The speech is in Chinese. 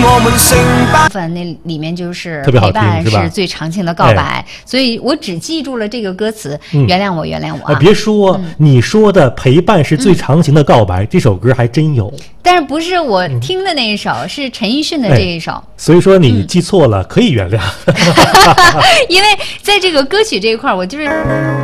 我们成班。 部分那里面就是特别好陪伴听是吧是最长情的告白，所以我只记住了这个歌词，原谅我，原谅我啊。 别说，你说的陪伴是最长情的告白，这首歌还真有。 但是不是我听的那一首，是陈奕迅的这一首。 所以说你记错了，可以原谅。 因为在这个歌曲这一块，我就是。